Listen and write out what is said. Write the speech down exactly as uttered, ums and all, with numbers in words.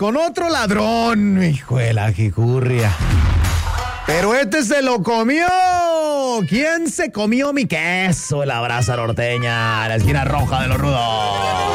con otro ladrón. Hijo de la jicurria. Pero este se lo comió. ¿Quién se comió mi queso? La brasa norteña, la esquina roja de los rudos.